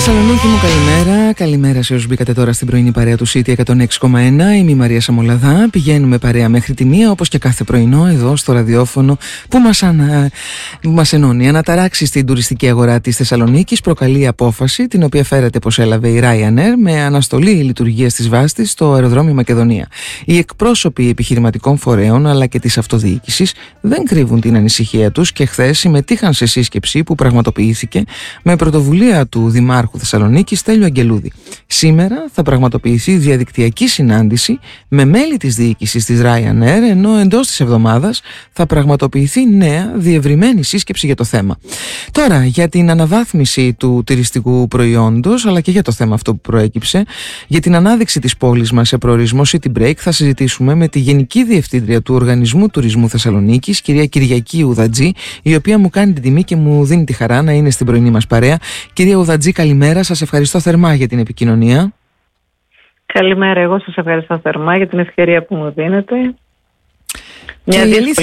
Θεσσαλονίκη μου, καλημέρα. Καλημέρα σε όσους μπήκατε τώρα στην πρωινή παρέα του City 106,1. Είμαι η Μαρία Σαμολαδά. Πηγαίνουμε παρέα μέχρι τη 1, όπως και κάθε πρωινό, εδώ στο ραδιόφωνο που μας ενώνει. Αναταράξει στην τουριστική αγορά της Θεσσαλονίκης προκαλεί απόφαση, την οποία φέρεται πως έλαβε η Ryanair με αναστολή λειτουργίας της βάσης της στο αεροδρόμιο Μακεδονία. Οι εκπρόσωποι επιχειρηματικών φορέων αλλά και της αυτοδιοίκησης δεν κρύβουν την ανησυχία τους και χθες συμμετείχαν σε σύσκεψη που πραγματοποιήθηκε με πρωτοβουλία του Δημάρχου Θεσσαλονίκης Στέλιου Αγγελούδη. Σήμερα θα πραγματοποιηθεί διαδικτυακή συνάντηση με μέλη της διοίκησης της Ryanair, ενώ εντός της εβδομάδας θα πραγματοποιηθεί νέα διευρυμένη σύσκεψη για το θέμα. Τώρα, για την αναβάθμιση του τουριστικού προϊόντος, αλλά και για το θέμα αυτό που προέκυψε, για την ανάδειξη της πόλης μας σε προορισμό City Break, θα συζητήσουμε με τη Γενική Διευθύντρια του Οργανισμού Τουρισμού Θεσσαλονίκης, κυρία Κυριακή Ουδατζή, η οποία μου κάνει την τιμή και μου δίνει τη χαρά να είναι στην πρωινή μας παρέα. Κυρία Ουδατζή, καλημέρα. Σας ευχαριστώ θερμά για την επικοινωνία. Καλημέρα, εγώ σας ευχαριστώ θερμά για την ευκαιρία που μου δίνετε. Μια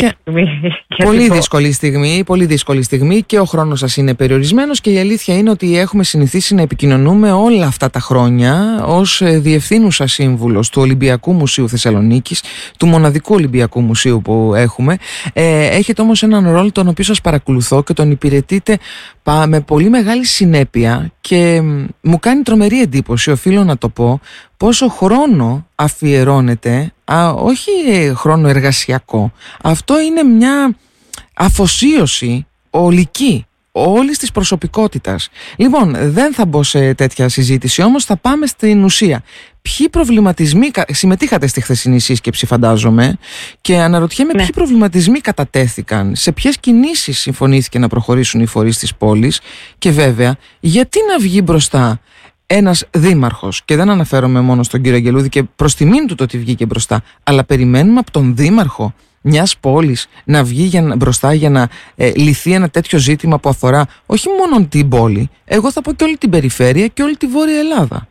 πολύ δύσκολη στιγμή και ο χρόνος σας είναι περιορισμένος και η αλήθεια είναι ότι έχουμε συνηθίσει να επικοινωνούμε όλα αυτά τα χρόνια ως διευθύνουσα σύμβουλος του Ολυμπιακού Μουσείου Θεσσαλονίκης, του μοναδικού Ολυμπιακού Μουσείου που έχουμε. Έχετε όμως έναν ρόλο τον οποίο σας παρακολουθώ και τον υπηρετείτε με πολύ μεγάλη συνέπεια και μου κάνει τρομερή εντύπωση, οφείλω να το πω, πόσο χρόνο αφιερώνεται, όχι χρόνο εργασιακό, αυτό είναι μια αφοσίωση ολική όλης της προσωπικότητας. Λοιπόν, δεν θα μπω σε τέτοια συζήτηση, όμως θα πάμε στην ουσία. Ποιοι προβληματισμοί, συμμετείχατε στη χθεσινή σύσκεψη φαντάζομαι, και αναρωτιέμαι ποιοι προβληματισμοί κατατέθηκαν, σε ποιες κινήσεις συμφωνήθηκε να προχωρήσουν οι φορείς της πόλης και βέβαια γιατί να βγει μπροστά ένας δήμαρχος, και δεν αναφέρομαι μόνο στον κύριο Αγγελούδη και προς τιμήν του το ότι βγήκε μπροστά, αλλά περιμένουμε από τον δήμαρχο μιας πόλης να βγει μπροστά για να λυθεί ένα τέτοιο ζήτημα που αφορά όχι μόνο την πόλη, εγώ θα πω και όλη την περιφέρεια και όλη τη Βόρεια Ελλάδα.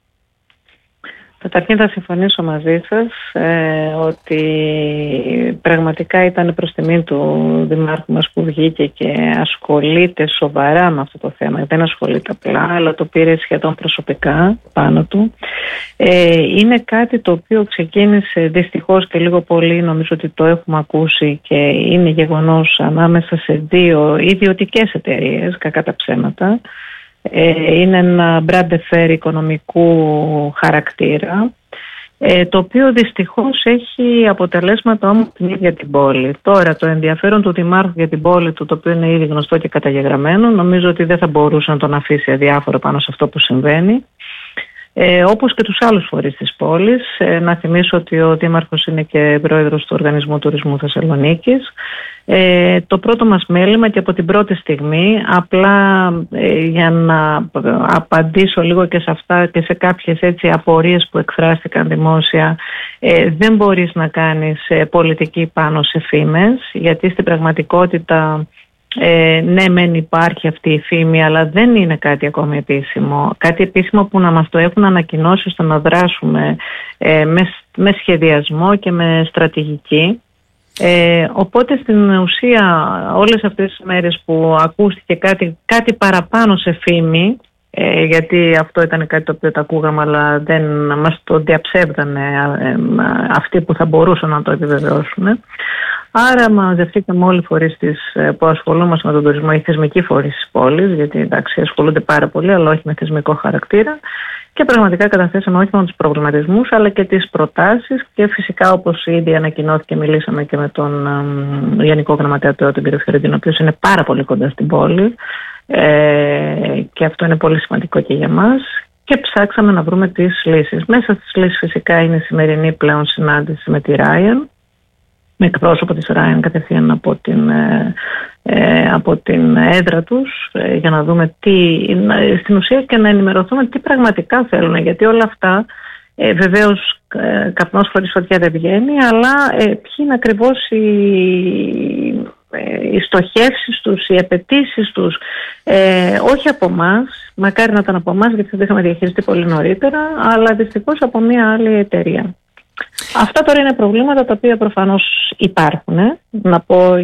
Καταρχήν θα συμφωνήσω μαζί σας ότι πραγματικά ήταν προς τιμή του Δημάρχου μας που βγήκε και ασχολείται σοβαρά με αυτό το θέμα. Δεν ασχολείται απλά, αλλά το πήρε σχεδόν προσωπικά πάνω του. Είναι κάτι το οποίο ξεκίνησε δυστυχώς και λίγο πολύ, νομίζω ότι το έχουμε ακούσει και είναι γεγονός, ανάμεσα σε δύο ιδιωτικές εταιρείες, κακά τα ψέματα. Είναι ένα brand affair οικονομικού χαρακτήρα, το οποίο δυστυχώς έχει αποτελέσματα όμως την ίδια την πόλη. Τώρα το ενδιαφέρον του Δημάρχου για την πόλη του, το οποίο είναι ήδη γνωστό και καταγεγραμμένο, νομίζω ότι δεν θα μπορούσε να τον αφήσει αδιάφορο πάνω σε αυτό που συμβαίνει. Όπως και τους άλλους φορείς της πόλης. Να θυμίσω ότι ο Δήμαρχος είναι και πρόεδρος του Οργανισμού Τουρισμού Θεσσαλονίκης. Το πρώτο μας μέλημα και από την πρώτη στιγμή, απλά για να απαντήσω λίγο και σε αυτά και σε κάποιες έτσι απορίες που εκφράστηκαν δημόσια, δεν μπορείς να κάνεις πολιτική πάνω σε φήμες, γιατί στην πραγματικότητα ναι μεν υπάρχει αυτή η φήμη, αλλά δεν είναι κάτι ακόμη επίσημο. Κάτι επίσημο που να μας το έχουν ανακοινώσει ώστε να δράσουμε με σχεδιασμό και με στρατηγική. Οπότε στην ουσία όλες αυτές τις μέρες που ακούστηκε κάτι παραπάνω σε φήμη, γιατί αυτό ήταν κάτι το οποίο το ακούγαμε αλλά δεν μας το διαψεύδανε αυτοί που θα μπορούσαν να το επιβεβαιώσουν. Άρα μαζευτήκαμε όλοι οι φορείς που ασχολούμαστε με τον τουρισμό, οι θεσμικοί φορείς της πόλης, γιατί εντάξει ασχολούνται πάρα πολύ αλλά όχι με θεσμικό χαρακτήρα, και πραγματικά καταθέσαμε όχι μόνο τους προβληματισμούς αλλά και τις προτάσεις, και φυσικά όπως ήδη ανακοινώθηκε μιλήσαμε και με τον Γενικό Γραμματέα του τον κ. Φερεντίνο, ο οποίος είναι πάρα πολύ κοντά στην πόλη και αυτό είναι πολύ σημαντικό και για μας, και ψάξαμε να βρούμε τις λύσεις. Μέσα στις λύσεις φυσικά είναι η σημερινή πλέον συνάντηση με τη Ryanair, με εκπρόσωπο της Ryanair κατευθείαν από την έδρα τους, για να δούμε στην ουσία και να ενημερωθούμε τι πραγματικά θέλουν, γιατί όλα αυτά βεβαίως καπνός χωρίς φωτιά δεν βγαίνει, αλλά ποιοι είναι ακριβώς οι στοχεύσεις τους, οι απαιτήσεις τους, όχι από εμάς, μακάρι να ήταν από εμάς γιατί θα το είχαμε διαχειριστεί πολύ νωρίτερα, αλλά δυστυχώς από μια άλλη εταιρεία. Αυτά τώρα είναι προβλήματα τα οποία προφανώς υπάρχουν. Να πω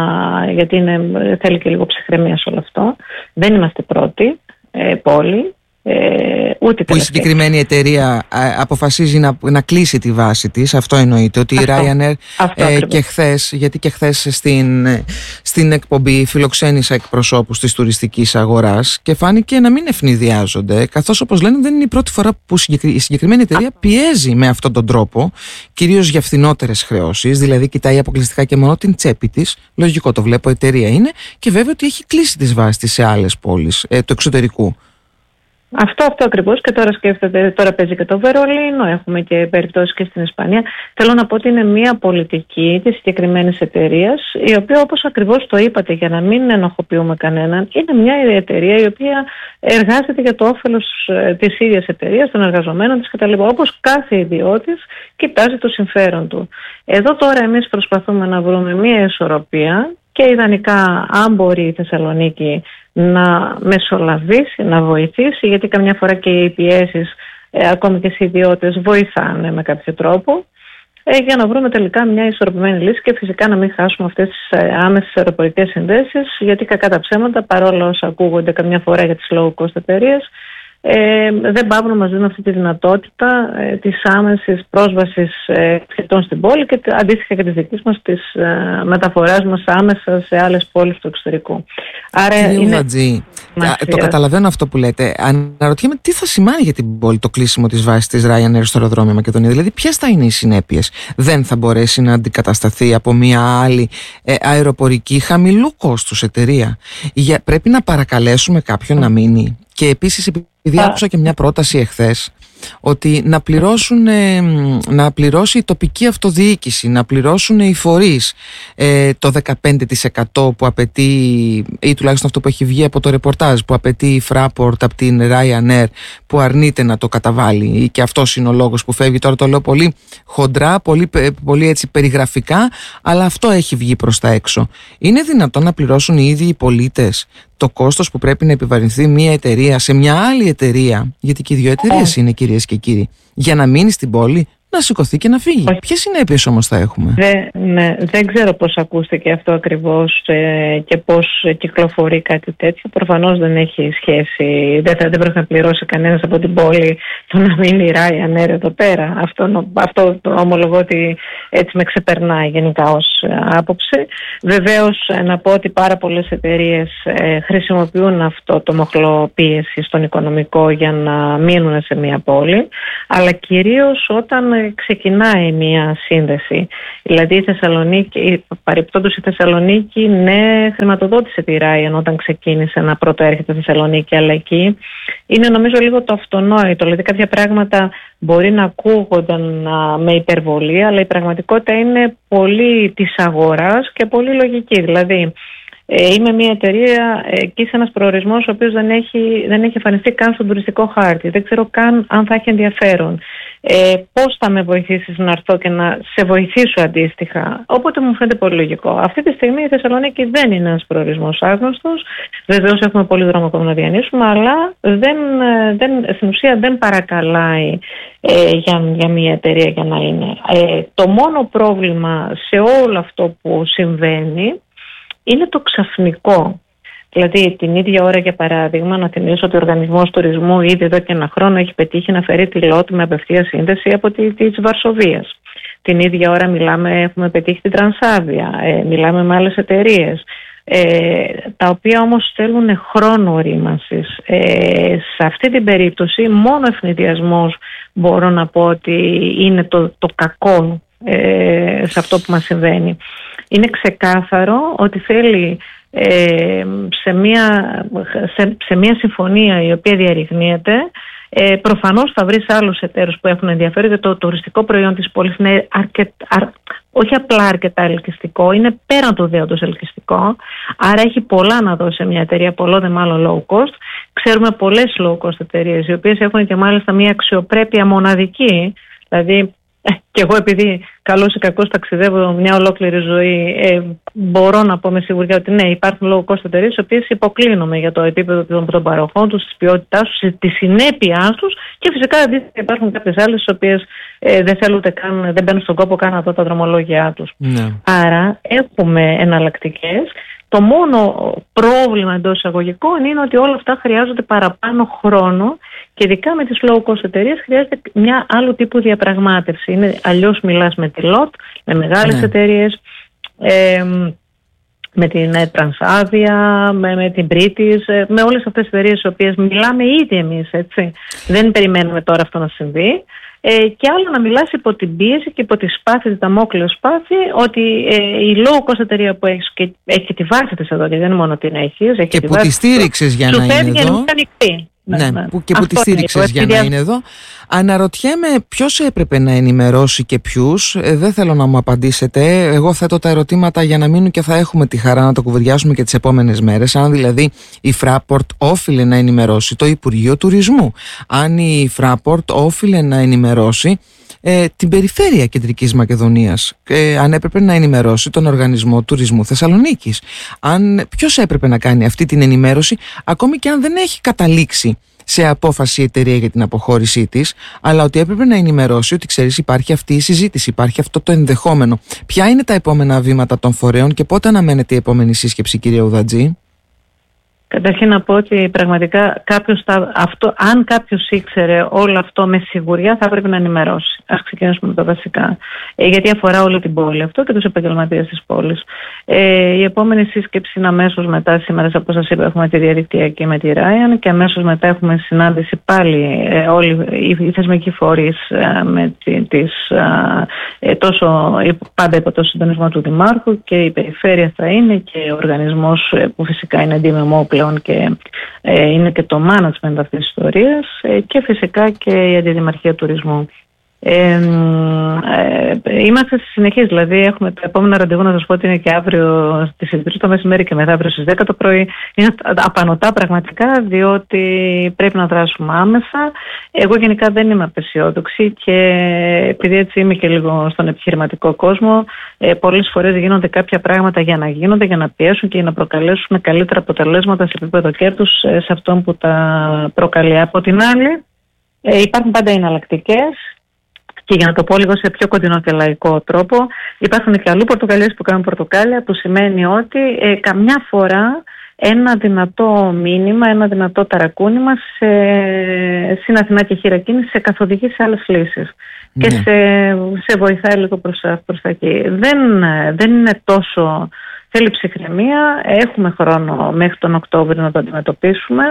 γιατί θέλει και λίγο ψυχραιμία σε όλο αυτό. Δεν είμαστε πρώτοι πόλη. Ούτε που η συγκεκριμένη εταιρεία αποφασίζει να κλείσει τη βάση της. Αυτό εννοείται, ότι η Ryanair και χθες, γιατί και χθες στην εκπομπή φιλοξένησα εκπροσώπους της τουριστικής αγοράς και φάνηκε να μην ευνηδιάζονται, καθώς όπως λένε δεν είναι η πρώτη φορά που η συγκεκριμένη εταιρεία πιέζει με αυτόν τον τρόπο, κυρίως για φθηνότερες χρεώσεις, δηλαδή κοιτάει αποκλειστικά και μόνο την τσέπη της. Λογικό, το βλέπω, εταιρεία είναι, και βέβαια ότι έχει κλείσει τις βάσεις της σε άλλες πόλεις του εξωτερικού. Αυτό ακριβώς, και τώρα σκέφτεται, τώρα παίζει και το Βερολίνο, έχουμε και περιπτώσεις και στην Ισπανία. Θέλω να πω ότι είναι μια πολιτική της συγκεκριμένης εταιρείας, η οποία, όπως ακριβώς το είπατε, για να μην ενοχοποιούμε κανέναν, είναι μια εταιρεία η οποία εργάζεται για το όφελος της ίδιας εταιρείας, των εργαζομένων της κτλ. Όπως κάθε ιδιώτης κοιτάζει το συμφέρον του. Εδώ τώρα εμείς προσπαθούμε να βρούμε μια ισορροπία και ιδανικά, αν μπορεί η Θεσσαλονίκη να μεσολαβήσει, να βοηθήσει, γιατί καμιά φορά και οι πιέσεις ακόμη και οι ιδιώτες βοηθάνε με κάποιο τρόπο, για να βρούμε τελικά μια ισορροπημένη λύση και φυσικά να μην χάσουμε αυτές τις άμεσες αεροπορικές συνδέσεις, γιατί κακά τα ψέματα, παρόλο όσα ακούγονται καμιά φορά για τις low cost εταιρείες, δεν πάβουν να μας δίνουν αυτή τη δυνατότητα της άμεσης πρόσβασης φοιτητών στην πόλη και αντίστοιχα και της δικής μας της μεταφοράς μας άμεσα σε άλλες πόλεις του εξωτερικού. Άρα είναι... Βατζή, το καταλαβαίνω αυτό που λέτε. Αναρωτιέμαι τι θα σημαίνει για την πόλη το κλείσιμο της βάσης της Ryanair στο αεροδρόμιο Μακεδονία. Δηλαδή ποιες θα είναι οι συνέπειες? Δεν θα μπορέσει να αντικατασταθεί από μια άλλη αεροπορική χαμηλού κόστους εταιρεία? Πρέπει να παρακαλέσουμε κάποιον να μείνει? Και επίσης, επειδή άκουσα και μια πρόταση εχθές, ότι να πληρώσει η τοπική αυτοδιοίκηση, να πληρώσουν οι φορείς το 15% που απαιτεί, ή τουλάχιστον αυτό που έχει βγει από το ρεπορτάζ, που απαιτεί η Fraport από την Ryanair, που αρνείται να το καταβάλει, και αυτός είναι ο λόγος που φεύγει. Τώρα το λέω πολύ χοντρά, πολύ έτσι περιγραφικά, αλλά αυτό έχει βγει προς τα έξω. Είναι δυνατόν να πληρώσουν οι ίδιοι οι πολίτες το κόστος που πρέπει να επιβαρυνθεί μια εταιρεία σε μια άλλη εταιρεία, γιατί και οι δύο εταιρείες είναι, κυρίες και κύριοι, για να μείνει στην πόλη, να σηκωθεί και να φύγει? Ποιες συνέπειες όμως θα έχουμε? Δεν ξέρω πώς ακούστηκε αυτό ακριβώς και πώς κυκλοφορεί κάτι τέτοιο. Προφανώς δεν έχει σχέση, δεν πρέπει να πληρώσει κανένας από την πόλη το να μείνει η Ryanair εδώ πέρα. Αυτό το ομολογώ ότι έτσι με ξεπερνάει γενικά ως άποψη. Βεβαίως να πω ότι πάρα πολλές εταιρείες χρησιμοποιούν αυτό το μοχλό πίεση στον οικονομικό για να μείνουν σε μια πόλη, αλλά κυρίως όταν ξεκινάει μια σύνδεση. Δηλαδή η Θεσσαλονίκη, παρεπτόντως η Θεσσαλονίκη, ναι, χρηματοδότησε τη Ryanair όταν ξεκίνησε να πρωτοέρχεται στη Θεσσαλονίκη, αλλά εκεί είναι νομίζω λίγο το αυτονόητο. Δηλαδή κάποια πράγματα μπορεί να ακούγονταν με υπερβολή, αλλά η πραγματικότητα είναι πολύ της αγοράς και πολύ λογική. Δηλαδή είμαι μια εταιρεία και σε ένας προορισμός ο οποίος δεν έχει εμφανιστεί καν στον τουριστικό χάρτη. Δεν ξέρω καν αν θα έχει ενδιαφέρον. Πώς θα με βοηθήσεις να έρθω και να σε βοηθήσω αντίστοιχα? Οπότε μου φαίνεται πολύ λογικό. Αυτή τη στιγμή η Θεσσαλονίκη δεν είναι ένας προορισμός άγνωστος. Βεβαίως έχουμε πολύ δρόμο ακόμα να διανύσουμε, αλλά στην ουσία δεν παρακαλάει για μια εταιρεία για να είναι. Το μόνο πρόβλημα σε όλο αυτό που συμβαίνει είναι το ξαφνικό. Δηλαδή την ίδια ώρα, για παράδειγμα, να θυμίσω ότι ο Οργανισμός Τουρισμού ήδη εδώ και ένα χρόνο έχει πετύχει να φέρει τη ΛΟΤ με απευθεία σύνδεση από της Βαρσοβίας. Την ίδια ώρα έχουμε πετύχει την Τρανσάβια, μιλάμε με άλλες εταιρείες, τα οποία όμως θέλουν χρόνο ορίμανσης. Σε αυτή την περίπτωση μόνο ευνηδιασμός μπορώ να πω ότι είναι το κακό σε αυτό που μας συμβαίνει. Είναι ξεκάθαρο ότι θέλει σε μια συμφωνία η οποία διαρριγνύεται, προφανώς θα βρεις άλλους εταίρους που έχουν ενδιαφέρον, γιατί το τουριστικό προϊόν της πόλης είναι όχι απλά αρκετά ελκυστικό, είναι πέραν του δέοντος ελκυστικό, άρα έχει πολλά να δώσει σε μια εταιρεία, πολλό δε μάλλον low cost. Ξέρουμε πολλές low cost εταιρείες οι οποίες έχουν και μάλιστα μια αξιοπρέπεια μοναδική, δηλαδή και εγώ, επειδή καλώς ή κακώς ταξιδεύω μια ολόκληρη ζωή, μπορώ να πω με σιγουριά ότι ναι, υπάρχουν low cost εταιρείες οι οποίες υποκλίνομαι για το επίπεδο των παροχών τους, της ποιότητάς τους, τη συνέπειά τους, και φυσικά αντίστοιχα υπάρχουν κάποιες άλλες οι οποίες δεν μπαίνουν στον κόπο καν να δω τα δρομολόγια τους. Ναι. Άρα έχουμε εναλλακτικές. Το μόνο πρόβλημα εντός εισαγωγικών είναι ότι όλα αυτά χρειάζονται παραπάνω χρόνο Και ειδικά με τις low cost εταιρείες χρειάζεται μια άλλου τύπου διαπραγμάτευση. Αλλιώς μιλάς με τη LOT, με μεγάλες εταιρείες, με την Transavia, με την British, με όλες αυτές τις εταιρείες τις οποίες μιλάμε ήδη εμείς, έτσι. Δεν περιμένουμε τώρα αυτό να συμβεί. Και άλλο να μιλάς υπό την πίεση και υπό τη σπάθη, τη δαμόκλειο σπάθη, ότι η low cost εταιρεία που έχεις και έχει τη βάση της εδώ, γιατί δεν είναι μόνο την έχεις, έχει και τη που βάση τη στήριξες για να είναι εδώ. Και που τη στήριξες για να είναι εδώ. Αναρωτιέμαι ποιος έπρεπε να ενημερώσει και ποιους. Δεν θέλω να μου απαντήσετε. Εγώ θέτω τα ερωτήματα για να μείνουν και θα έχουμε τη χαρά να το κουβεντιάσουμε και τις επόμενες μέρες. Αν δηλαδή η Fraport όφιλε να ενημερώσει το Υπουργείο Τουρισμού, αν η Fraport όφιλε να ενημερώσει την περιφέρεια Κεντρικής Μακεδονίας, αν έπρεπε να ενημερώσει τον Οργανισμό Τουρισμού Θεσσαλονίκης, ποιος έπρεπε να κάνει αυτή την ενημέρωση, ακόμη και αν δεν έχει καταλήξει σε απόφαση η εταιρεία για την αποχώρησή της, αλλά ότι έπρεπε να ενημερώσει ότι ξέρεις υπάρχει αυτή η συζήτηση, υπάρχει αυτό το ενδεχόμενο. Ποια είναι τα επόμενα βήματα των φορέων και πότε αναμένεται η επόμενη σύσκεψη, κύριε Ουδατζή? Καταρχήν να πω ότι πραγματικά αν κάποιος ήξερε όλο αυτό με σιγουριά θα πρέπει να ενημερώσει. Ας ξεκινήσουμε με τα βασικά. Γιατί αφορά όλη την πόλη αυτό και τους επαγγελματίες της πόλης. Η επόμενη σύσκεψη είναι αμέσως μετά. Σήμερα, όπως σας είπα, έχουμε τη διαδικτυακή με τη Ryan και αμέσως μετά έχουμε συνάντηση πάλι όλοι οι θεσμικοί φορείς τόσο πάντα υπό το συντονισμό του Δημάρχου, και η περιφέρεια θα είναι και ο οργανισμός που φυσικά είναι DMMO πλέον και είναι και το management αυτής της ιστορίας, και φυσικά και η Αντιδημαρχία Τουρισμού. Είμαστε στη συνεχής, δηλαδή έχουμε το επόμενο ραντεβού, να σας πω ότι είναι και αύριο στις 3 το μεσημέρι και μετά αύριο στις 10 το πρωί. Είναι απανωτά πραγματικά, διότι πρέπει να δράσουμε άμεσα. Εγώ γενικά δεν είμαι απεσιόδοξη και επειδή έτσι είμαι και λίγο στον επιχειρηματικό κόσμο, πολλές φορές γίνονται κάποια πράγματα για να γίνονται, για να πιέσουν και για να προκαλέσουν καλύτερα αποτελέσματα σε επίπεδο κέρδους σε αυτόν που τα προκαλεί. Από την άλλη, υπάρχουν πάντα εναλλακτικές. Και για να το πω λίγο σε πιο κοντινό και λαϊκό τρόπο, υπάρχουν και αλλού πορτοκαλιές που κάνουν πορτοκάλια, που σημαίνει ότι καμιά φορά ένα δυνατό μήνυμα, ένα δυνατό ταρακούνημα στην Αθηνά και χειρακίνηση σε καθοδηγεί σε άλλες λύσεις. Ναι. Και σε βοηθάει λίγο προς τα εκεί. Δεν είναι τόσο... Θέλει ψυχραιμία, έχουμε χρόνο μέχρι τον Οκτώβριο να το αντιμετωπίσουμε.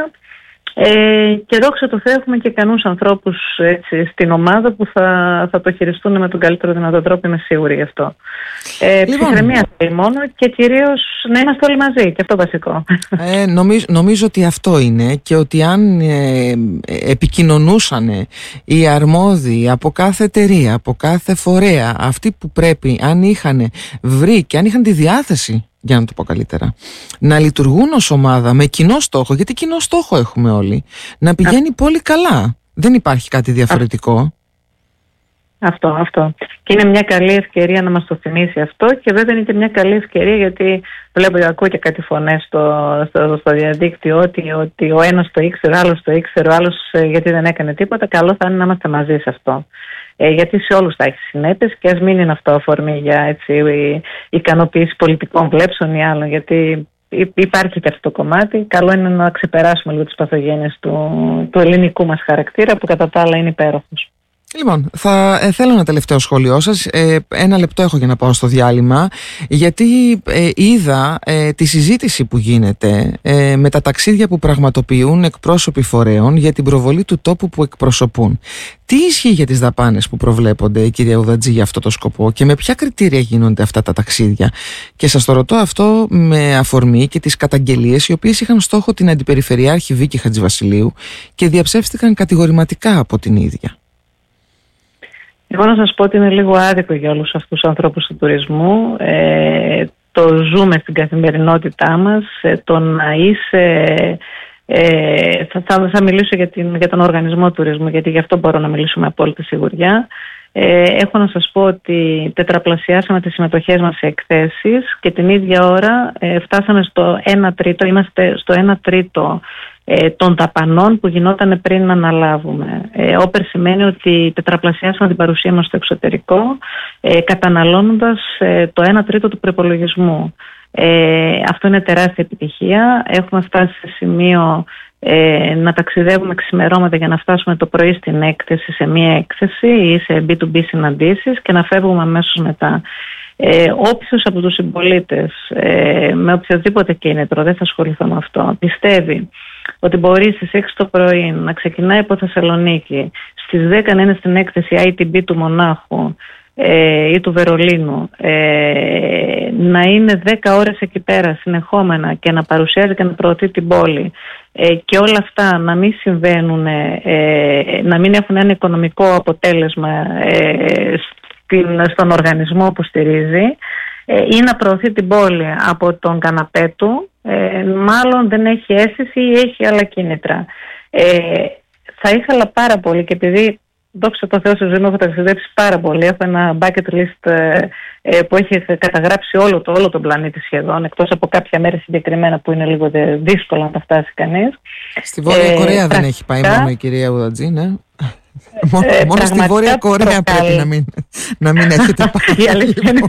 Και δόξα τω Θεώ έχουμε και ικανούς ανθρώπους στην ομάδα που θα το χειριστούν με τον καλύτερο δυνατό τρόπο, είμαι σίγουρη γι' αυτό. Ψυχραιμία θέλει μόνο και κυρίως να είμαστε όλοι μαζί, και αυτό βασικό. Νομίζω ότι αυτό είναι, και ότι αν επικοινωνούσαν οι αρμόδιοι από κάθε εταιρεία, από κάθε φορέα, αυτοί που πρέπει, αν είχαν βρει και αν είχαν τη διάθεση, για να το πω καλύτερα, να λειτουργούν ως ομάδα με κοινό στόχο, γιατί κοινό στόχο έχουμε όλοι, να πηγαίνει πολύ καλά. Δεν υπάρχει κάτι διαφορετικό. Αυτό. Και είναι μια καλή ευκαιρία να μας το θυμίσει αυτό, και βέβαια είναι και μια καλή ευκαιρία, γιατί ακούω και κάτι φωνές στο διαδίκτυο ότι ο ένας το ήξερε, ο άλλος το ήξερε, ο άλλος γιατί δεν έκανε τίποτα. Καλό θα είναι να είμαστε μαζί σε αυτό. Γιατί σε όλους θα έχει συνέπειες, και ας μην είναι αυτό αφορμή για ικανοποίηση πολιτικών βλέψεων ή άλλων, γιατί υπάρχει και αυτό το κομμάτι. Καλό είναι να ξεπεράσουμε λίγο τις παθογένειες του ελληνικού μας χαρακτήρα, που κατά τα άλλα είναι υπέροχος. Λοιπόν, θέλω ένα τελευταίο σχόλιο σας. Ένα λεπτό έχω για να πάω στο διάλειμμα, γιατί είδα τη συζήτηση που γίνεται με τα ταξίδια που πραγματοποιούν εκπρόσωποι φορέων για την προβολή του τόπου που εκπροσωπούν. Τι ισχύει για τις δαπάνες που προβλέπονται, κυρία Ουδατζή, για αυτό το σκοπό, και με ποια κριτήρια γίνονται αυτά τα ταξίδια? Και σας το ρωτώ αυτό με αφορμή και τις καταγγελίες οι οποίες είχαν στόχο την Αντιπεριφερειάρχη Βίκη Χατζηβασιλείου και διαψεύστηκαν κατηγορηματικά από την ίδια. Εγώ να σας πω ότι είναι λίγο άδικο για όλους αυτούς τους ανθρώπους του τουρισμού. Το ζούμε στην καθημερινότητά μας. Το να είσαι... θα μιλήσω για τον οργανισμό τουρισμού, γιατί γι' αυτό μπορώ να μιλήσω με απόλυτη σιγουριά. Έχω να σας πω ότι τετραπλασιάσαμε τις συμμετοχές μας σε εκθέσεις και την ίδια ώρα φτάσαμε στο 1/3, είμαστε στο 1/3 των δαπανών που γινόταν πριν να αναλάβουμε. Όπερ σημαίνει ότι τετραπλασιάσαμε την παρουσία μας στο εξωτερικό, καταναλώνοντας το 1/3 του προϋπολογισμού. Αυτό είναι τεράστια επιτυχία. Έχουμε φτάσει σε σημείο να ταξιδεύουμε ξημερώματα για να φτάσουμε το πρωί στην έκθεση, σε μία έκθεση ή σε B2B συναντήσεις και να φεύγουμε αμέσως μετά. Όποιος από τους συμπολίτες με οποιοδήποτε κίνητρο, δεν θα ασχοληθώ με αυτό, πιστεύει ότι μπορεί στις 6 το πρωί να ξεκινάει από Θεσσαλονίκη, στις 10 να είναι στην έκθεση ITB του Μονάχου ή του Βερολίνου, να είναι 10 ώρες εκεί πέρα συνεχόμενα και να παρουσιάζει και να προωθεί την πόλη και όλα αυτά να μην συμβαίνουν, να μην έχουν ένα οικονομικό αποτέλεσμα στον οργανισμό που στηρίζει ή να προωθεί την πόλη από τον καναπέ του, μάλλον δεν έχει αίσθηση ή έχει άλλα κίνητρα. Θα ήθελα πάρα πολύ, και επειδή δόξα τω Θεώ στη ζωή μου έχω ταξιδέψει πάρα πολύ, έχω ένα bucket list που έχει καταγράψει όλο τον πλανήτη σχεδόν, εκτός από κάποια μέρη συγκεκριμένα που είναι λίγο δύσκολο να τα φτάσει κανείς. Στη Βόρεια Κορέα δεν έχει πάει μόνο η κυρία Ουδατζή, ναι. Μόνο στη Βόρεια Κορέα πρέπει να μην έχετε πάει.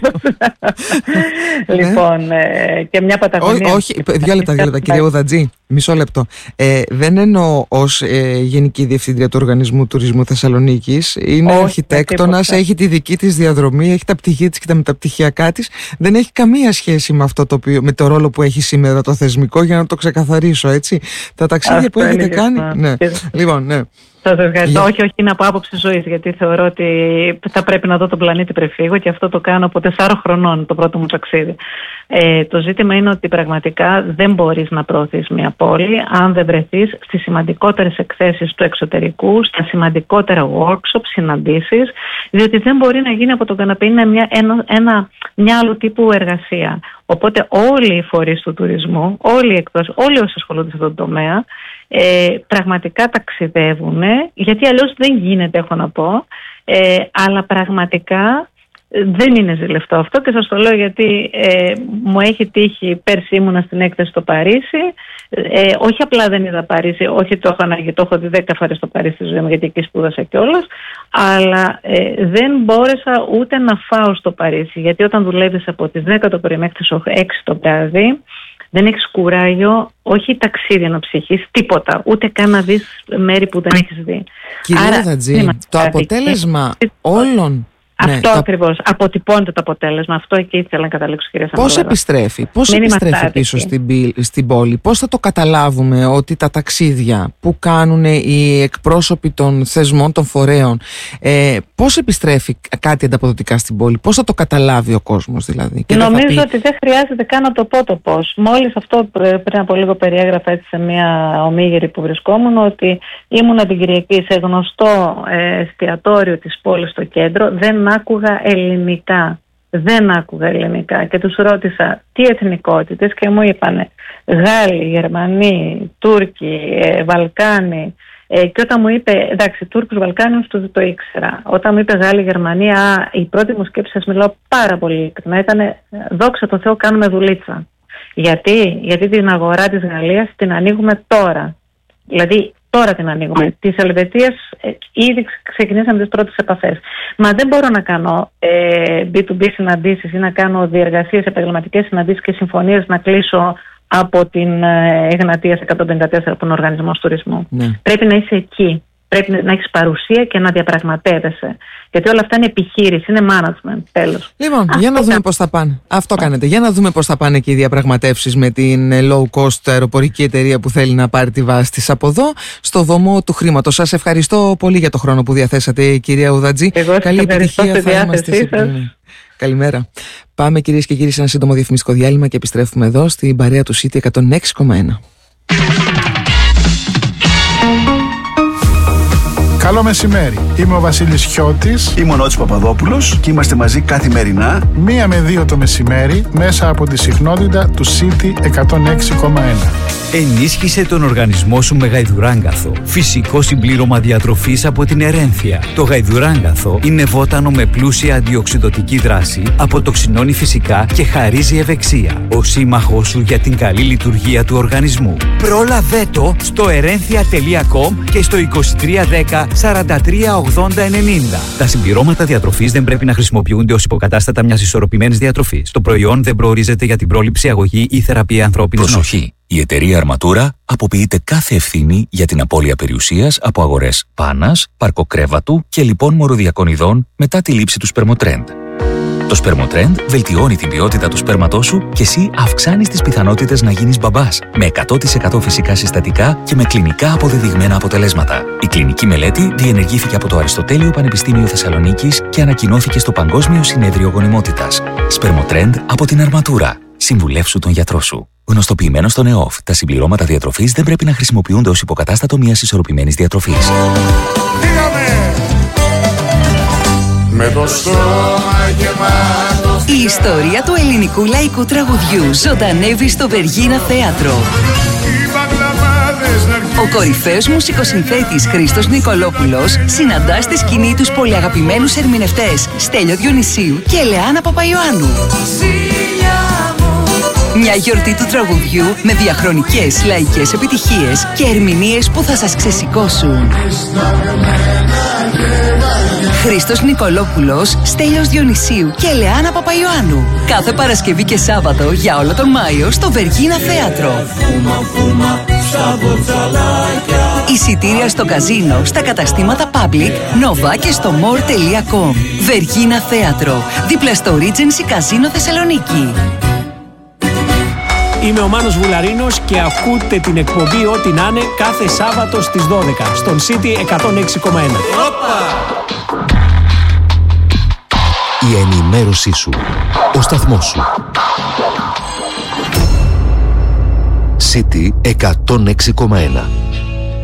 Λοιπόν, και μια Παταγωνία. Όχι, 2 λεπτά, κυρία Ουδατζή, μισό λεπτό. Δεν εννοώ ως Γενική Διευθύντρια του Οργανισμού Τουρισμού Θεσσαλονίκης. Είναι αρχιτέκτονας, έχει τη δική της διαδρομή, έχει τα πτυχία της και τα μεταπτυχιακά της. Δεν έχει καμία σχέση με το ρόλο που έχει σήμερα το θεσμικό, για να το ξεκαθαρίσω, έτσι. Τα ταξίδια που έχετε κάνει. Ναι. Λοιπόν, ναι. Σας ευχαριστώ. Όχι, είναι από άποψη ζωής, γιατί θεωρώ ότι θα πρέπει να δω τον πλανήτη πριν φύγω και αυτό το κάνω από 4 χρονών, το πρώτο μου ταξίδι. Το ζήτημα είναι ότι πραγματικά δεν μπορείς να προωθείς μια πόλη αν δεν βρεθείς στις σημαντικότερες εκθέσεις του εξωτερικού, στα σημαντικότερα workshops, συναντήσεις, διότι δεν μπορεί να γίνει από τον καναπέ, είναι μια άλλου τύπου εργασία. Οπότε όλοι οι φορείς του τουρισμού, όλοι όσοι ασχολούνται σε αυτό το τομέα, πραγματικά ταξιδεύουν, γιατί αλλιώς δεν γίνεται, έχω να πω, αλλά πραγματικά δεν είναι ζηλευτό αυτό, και σας το λέω γιατί μου έχει τύχει, πέρσι ήμουνα στην έκθεση στο Παρίσι, όχι απλά δεν είδα Παρίσι, όχι το έχω ανάγκη, το έχω δει 10 φορές στο Παρίσι στη ζωή μου, γιατί εκεί σπούδασα κιόλας, αλλά δεν μπόρεσα ούτε να φάω στο Παρίσι, γιατί όταν δουλεύεις από τις 10 το πρωί μέχρι τις 6 το βράδυ, δεν έχεις κουράγιο, όχι ταξίδια να ψυχείς, τίποτα, ούτε καν να δεις μέρη που δεν έχεις δει. Κυρία Ουδατζή, το αποτέλεσμα όλων... Αυτό ακριβώς. Αποτυπώνεται το αποτέλεσμα. Αυτό εκεί ήθελα να καταλήξω, κυρία Σαμολέδα. Πώς επιστρέφει πίσω στην πόλη, πώς θα το καταλάβουμε ότι τα ταξίδια που κάνουν οι εκπρόσωποι των θεσμών, των φορέων, πώς επιστρέφει κάτι ανταποδοτικά στην πόλη, πώς θα το καταλάβει ο κόσμος δηλαδή? Νομίζω ότι δεν χρειάζεται καν να το πω το πώς. Μόλις αυτό πριν από λίγο περιέγραφα έτσι σε μια ομίγυρη που βρισκόμουν, ότι ήμουνα την Κυριακή σε γνωστό εστιατόριο της πόλης στο κέντρο, δεν άκουγα ελληνικά και τους ρώτησα τι εθνικότητες και μου είπανε Γάλλοι, Γερμανοί, Τούρκοι, Βαλκάνοι, και όταν μου είπε, εντάξει, Τούρκους, Βαλκάνιους το ήξερα, όταν μου είπε Γάλλοι, Γερμανοί, η πρώτη μου σκέψη, σας μιλάω πάρα πολύ ειλικρινά, ήταν δόξα τω Θεώ κάνουμε δουλίτσα. Γιατί την αγορά της Γαλλίας την ανοίγουμε τώρα, δηλαδή τώρα την ανοίγουμε. Της Ελβετίας ήδη ξεκινήσαμε τις πρώτες επαφές. Μα δεν μπορώ να κάνω B2B συναντήσεις ή να κάνω διεργασίες, επαγγελματικές συναντήσεις και συμφωνίες να κλείσω από την Εγνατίας 154 που είναι ο οργανισμός τουρισμού. Ναι. Πρέπει να είσαι εκεί. Πρέπει να έχεις παρουσία και να διαπραγματεύεσαι. Γιατί όλα αυτά είναι επιχείρηση, είναι management, τέλος. Λοιπόν, για να δούμε πώς θα πάνε. Αυτό κάνετε. Για να δούμε πώς θα πάνε και οι διαπραγματεύσεις με την low cost αεροπορική εταιρεία που θέλει να πάρει τη βάση της από εδώ, στο βωμό του χρήματος. Σας ευχαριστώ πολύ για το χρόνο που διαθέσατε, κυρία Ουδατζή. Καλή επιτυχία, θα είμαστε. Καλημέρα. Πάμε, κυρίες και κύριοι, σε ένα σύντομο διαφημιστικό διάλειμμα και επιστρέφουμε εδώ στην παρέα του City 106,1. Καλό μεσημέρι. Είμαι ο Βασίλης Χιώτης. Είμαι ο Νότης Παπαδόπουλος και είμαστε μαζί καθημερινά 1 με 2 το μεσημέρι μέσα από τη συχνότητα του City 106,1. Ενίσχυσε τον οργανισμό σου με γαϊδουράγκαθο. Φυσικό συμπλήρωμα διατροφής από την Ερένθια. Το γαϊδουράγκαθο είναι βότανο με πλούσια αντιοξυδοτική δράση, αποτοξινώνει φυσικά και χαρίζει ευεξία. Ο σύμμαχός σου για την καλή λειτουργία του οργανισμού. Πρόλαβε το στο erenthia.com και στο 2310 438090. Τα συμπληρώματα διατροφής δεν πρέπει να χρησιμοποιούνται ως υποκατάστατα μιας ισορροπημένης διατροφής. Το προϊόν δεν προορίζεται για την πρόληψη, αγωγή ή θεραπεία ανθρώπινης νόσου. Προσοχή! Η εταιρεία Αρματούρα αποποιείται κάθε ευθύνη για την απώλεια περιουσίας από αγορές πάνας, παρκοκρέβατου και λοιπών μοροδιακών ειδών μετά τη λήψη του σπερμοτρέντ. Το σπερμοτρέντ βελτιώνει την ποιότητα του σπέρματός σου και εσύ αυξάνεις τις πιθανότητες να γίνεις μπαμπάς με 100% φυσικά συστατικά και με κλινικά αποδεδειγμένα αποτελέσματα. Η κλινική μελέτη διενεργήθηκε από το Αριστοτέλειο Πανεπιστήμιο Θεσσαλονίκης και ανακοινώθηκε στο Παγκόσμιο Συνέδριο Γονιμότητας. Σπερμοτρέντ από την Αρματούρα. Συμβουλεύσου τον γιατρό σου. Γνωστοποιημένο στον ΕΟΦ, τα συμπληρώματα διατροφής δεν πρέπει να χρησιμοποιούνται ως υποκατάστατο μιας ισορροπημένης διατροφής. Με το στόμα γεμάτο. Η ιστορία του ελληνικού λαϊκού τραγουδιού ζωντανεύει στο Βεργίνα Θέατρο. Ο κορυφαίος μουσικοσυνθέτης Χρήστος Νικολόπουλος συναντά στη σκηνή τους πολυαγαπημένους ερμηνευτές Στέλιο Διονυσίου και Ελεάνα Παπαϊωάννου. Μια γιορτή του τραγουδιού με διαχρονικές λαϊκές επιτυχίες και ερμηνείες που θα σας ξεσηκώσουν. Χρήστος Νικολόπουλος, Στέλιος Διονυσίου και Ελεάνα Παπαϊωάννου. Κάθε Παρασκευή και Σάββατο για όλο τον Μάιο στο Βεργίνα Θέατρο. Εισιτήρια στο καζίνο, στα καταστήματα Public, Nova και στο more.com. Βεργίνα Θέατρο, δίπλα στο Regency Καζίνο Θεσσαλονίκη. Είμαι ο Μάνος Βουλαρίνος και ακούτε την εκπομπή Ό,τι να είναι κάθε Σάββατο στις 12 στον City 106,1. Η ενημέρωσή σου, ο σταθμός σου. City 106,1.